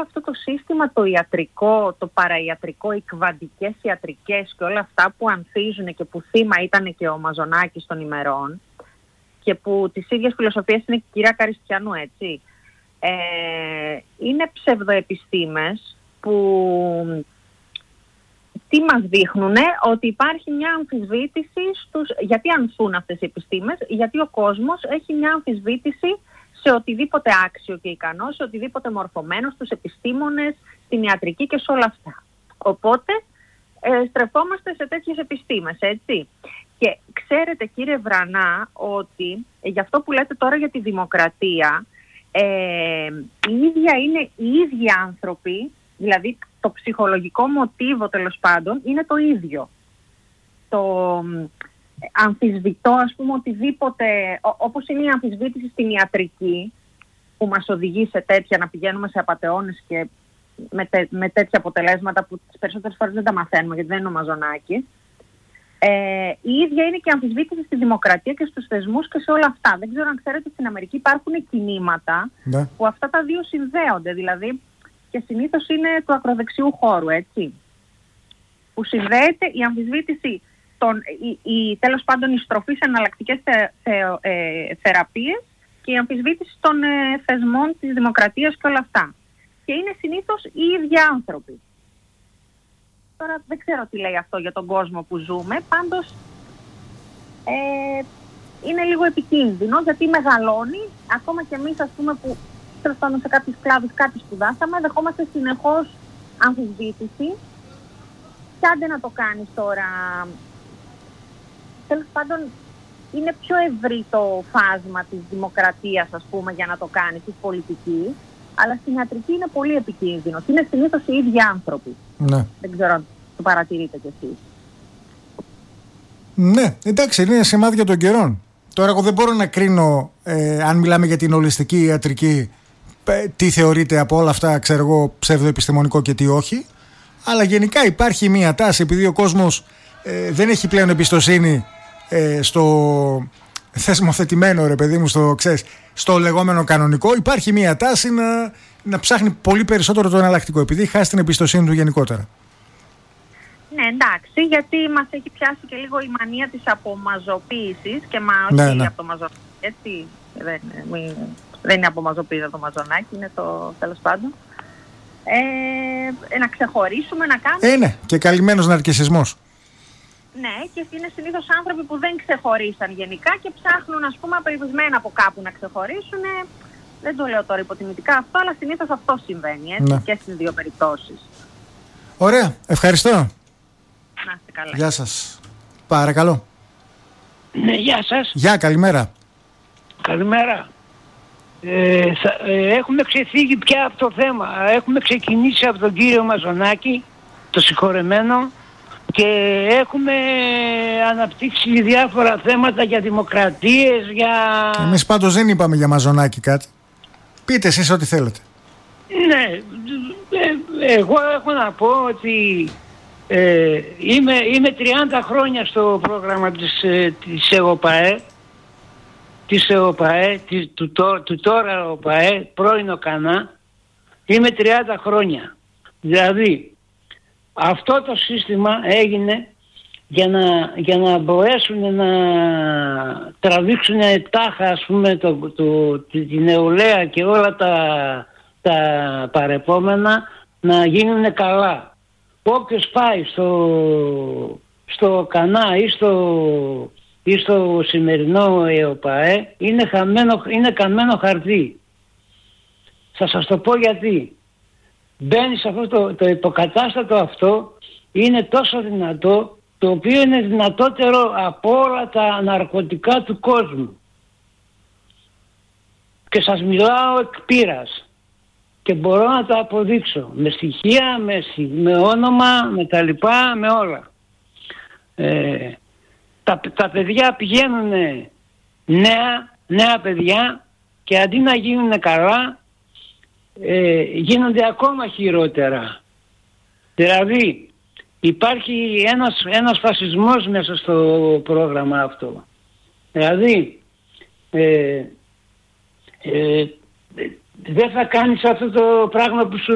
αυτό το σύστημα το ιατρικό, το παραϊατρικό, οι κβαντικές ιατρικές και όλα αυτά που ανθίζουν και που θύμα ήταν και ο Μαζονάκης των ημερών και που τις ίδιες φιλοσοφίες είναι και η κυρία Καριστιανού, έτσι. Είναι ψευδοεπιστήμες που τι μας δείχνουνε? Ότι υπάρχει μια αμφισβήτηση γιατί ανθούν αυτές οι επιστήμες? Γιατί ο κόσμος έχει μια αμφισβήτηση σε οτιδήποτε άξιο και ικανό, σε οτιδήποτε μορφωμένο, στους επιστήμονες, στην ιατρική και σε όλα αυτά. Οπότε στρεφόμαστε σε τέτοιες επιστήμες, έτσι. Και ξέρετε, κύριε Βρανά, ότι γι' αυτό που λέτε τώρα για τη δημοκρατία, είναι οι ίδιοι άνθρωποι, δηλαδή το ψυχολογικό μοτίβο τέλος πάντων είναι το ίδιο. Το αμφισβητώ, ας πούμε, οτιδήποτε, όπως είναι η αμφισβήτηση στην ιατρική που μας οδηγεί σε τέτοια, να πηγαίνουμε σε απατεώνες και με τέτοια αποτελέσματα που τις περισσότερες φορές δεν τα μαθαίνουμε γιατί δεν είναι ο Μαζονάκης. Η ίδια είναι και η αμφισβήτηση στη δημοκρατία και στους θεσμούς και σε όλα αυτά. Δεν ξέρω αν ξέρετε, στην Αμερική υπάρχουν κινήματα που αυτά τα δύο συνδέονται, δηλαδή, και συνήθως είναι του ακροδεξιού χώρου, έτσι. Που συνδέεται η αμφισβήτηση, τέλος πάντων η στροφή σε εναλλακτικές θεραπείες και η αμφισβήτηση των θεσμών της δημοκρατίας και όλα αυτά. Και είναι συνήθως οι ίδιοι άνθρωποι. Τώρα δεν ξέρω τι λέει αυτό για τον κόσμο που ζούμε, πάντως είναι λίγο επικίνδυνο γιατί μεγαλώνει, ακόμα και εμείς, ας πούμε, που τέλος πάντων σε κάποιους κλάδους κάτι σπουδάσαμε, δεχόμαστε συνεχώς αμφισβήτηση και άντε να το κάνεις τώρα. Τέλος πάντων είναι πιο ευρύ το φάσμα της δημοκρατίας, ας πούμε, για να το κάνεις, της πολιτικής, αλλά στην ιατρική είναι πολύ επικίνδυνο και είναι συνήθως οι ίδιοι άνθρωποι. Ναι. Δεν ξέρω αν το παρατηρείτε κι εσείς. Ναι, εντάξει, είναι σημάδια των καιρών. Τώρα εγώ δεν μπορώ να κρίνω, αν μιλάμε για την ολιστική ιατρική, τι θεωρείται από όλα αυτά, ξέρω εγώ, ψευδοεπιστημονικό και τι όχι. Αλλά γενικά υπάρχει μία τάση, επειδή ο κόσμος δεν έχει πλέον εμπιστοσύνη στο θεσμοθετημένο, ρε παιδί μου, στο λεγόμενο κανονικό, υπάρχει μία τάση να ψάχνει πολύ περισσότερο το εναλλακτικό, επειδή χάσει την εμπιστοσύνη του γενικότερα. Ναι, εντάξει, γιατί μας έχει πιάσει και λίγο η μανία της απομαζοποίησης και όχι από το Μαζονάκη, έτσι. Δεν είναι απομαζοποίηση το Μαζονάκη, είναι το τέλος πάντων. Να ξεχωρίσουμε, να κάνουμε. Ναι, και καλυμμένος ναρκισσισμός. Ναι, και είναι συνήθως άνθρωποι που δεν ξεχωρίσαν γενικά και ψάχνουν, ας πούμε, απελπισμένα από κάπου να ξεχωρίσουν. Δεν το λέω τώρα υποτιμητικά αυτό, αλλά συνήθως αυτό συμβαίνει, έτσι, ναι, και στις δύο περιπτώσεις. Ωραία, ευχαριστώ. Να είστε καλά. Γεια σας. Παρακαλώ. Ναι, γεια σας. Γεια, καλημέρα. Καλημέρα. Έχουμε ξεφύγει πια από το θέμα. Έχουμε ξεκινήσει από τον κύριο Μαζονάκη, το συγχωρεμένο, και έχουμε αναπτύξει διάφορα θέματα για δημοκρατίες, για... Εμείς πάντως δεν είπαμε για Μαζονάκη κάτι. Πείτε εσείς ό,τι θέλετε. Ναι, εγώ έχω να πω ότι είμαι 30 χρόνια στο πρόγραμμα της ΕΟΠΑΕ, του τώρα ΕΟΠΑΕ, πρώην ΟΚΑΝΑ. Είμαι 30 χρόνια. Δηλαδή, αυτό το σύστημα έγινε για να μπορέσουν να τραβήξουν τάχα, ας πούμε, την νεολαία και όλα τα παρεπόμενα να γίνουν καλά. Όποιος πάει στο ΚΑΝΑ ή στο σημερινό ΕΟΠΑΕ είναι καμένο χαρτί. Θα σας το πω γιατί. Μπαίνει σε αυτό το υποκατάστατο αυτό, είναι τόσο δυνατό, το οποίο είναι δυνατότερο από όλα τα ναρκωτικά του κόσμου. Και σας μιλάω εκ πείρας και μπορώ να το αποδείξω με στοιχεία, με όνομα, με τα λοιπά, με όλα. Τα παιδιά πηγαίνουν νέα παιδιά και αντί να γίνουν καλά, γίνονται ακόμα χειρότερα. Δηλαδή υπάρχει ένας φασισμός μέσα στο πρόγραμμα αυτό. Δηλαδή δεν θα κάνεις αυτό το πράγμα που σου